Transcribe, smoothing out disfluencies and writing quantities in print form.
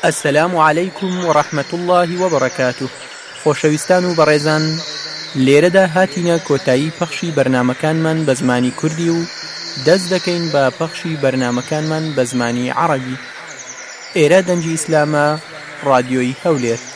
السلام عليكم ورحمة الله وبركاته. خۆشەویستان و بەڕێزان، لێرەدا هاتینە کۆتایی پەخشی بەرنامەکانمان بە زمانی کوردی و دەست دەکەین بە پەخشی بەرنامەکانمان بە زمانی عەرەبی. ئێرە دەنگی ئیسلامە، ڕادیۆی هەولێر.